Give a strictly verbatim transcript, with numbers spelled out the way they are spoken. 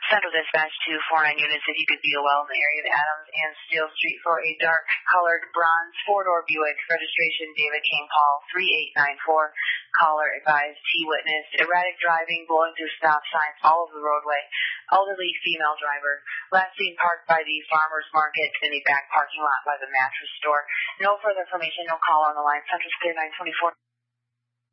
Central Dispatch two four nine units, if you could be well in the area of Adams and Steel Street for a dark-colored bronze four-door Buick, registration David King Paul three eight nine four. Caller advised T-witness, erratic driving, blowing through stop signs all over the roadway. Elderly female driver. Last seen parked by the farmer's market in the back parking lot by the mattress store. No further information, no call on the line. Central Clear nine twenty-four.